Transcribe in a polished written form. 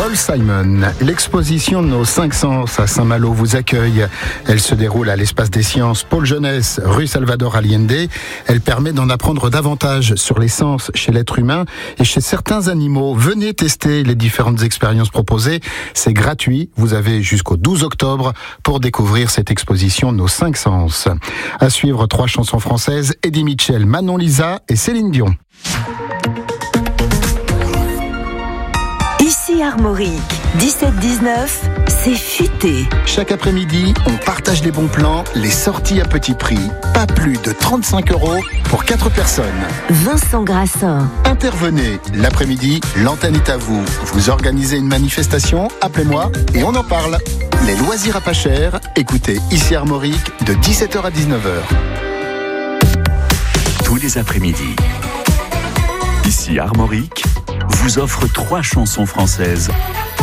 Paul Simon. L'exposition Nos 5 sens à Saint-Malo vous accueille. Elle se déroule à l'Espace des Sciences Pôle Jeunesse, rue Salvador Allende. Elle permet d'en apprendre davantage sur les sens chez l'être humain et chez certains animaux. Venez tester les différentes expériences proposées. C'est gratuit. Vous avez jusqu'au 12 octobre pour découvrir cette exposition Nos 5 sens. À suivre 3 chansons françaises, Eddie Mitchell, Manon Lisa et Céline Dion. Ici Armorique, 17-19, c'est futé. Chaque après-midi, on partage les bons plans, les sorties à petit prix. Pas plus de 35 € pour 4 personnes. Vincent Grassin. Intervenez. L'après-midi, l'antenne est à vous. Vous organisez une manifestation, appelez-moi et on en parle. Les loisirs à pas cher, écoutez Ici Armorique de 17h à 19h. Tous les après-midi, Ici Armorique vous offre 3 chansons françaises